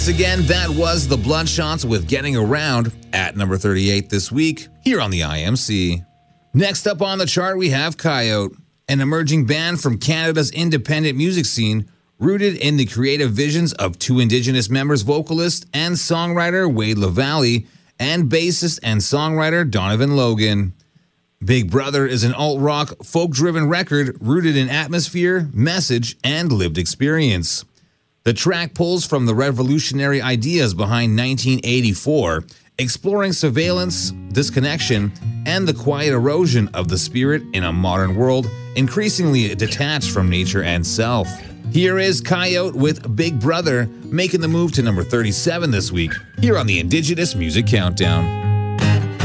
Once again, that was the Bloodshots with Getting Around at number 38 this week here on the IMC. Next up on the chart, we have Coyote, an emerging band from Canada's independent music scene, rooted in the creative visions of two Indigenous members, vocalist and songwriter Wade LaValle and bassist and songwriter Donovan Logan. Big Brother is an alt-rock, folk-driven record rooted in atmosphere, message, and lived experience. The track pulls from the revolutionary ideas behind 1984, exploring surveillance, disconnection, and the quiet erosion of the spirit in a modern world increasingly detached from nature and self. Here is Coyote with Big Brother, making the move to number 37 this week, here on the Indigenous Music Countdown.